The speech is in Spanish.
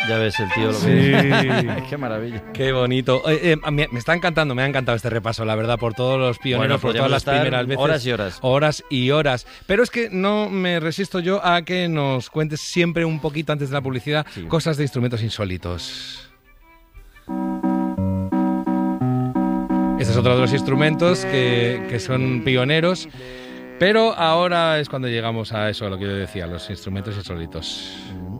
Ya ves el tío lo Sí. que es. Qué maravilla. Qué bonito. Me está encantando, me ha encantado este repaso, la verdad, por todos los pioneros, Bueno, por todas podríamos las estar primeras veces. horas y horas. Horas y horas. Pero es que no me resisto yo a que nos cuentes siempre un poquito antes de la publicidad cosas de instrumentos insólitos. Este es otro de los instrumentos que son pioneros, pero ahora es cuando llegamos a eso, a lo que yo decía, los instrumentos insólitos.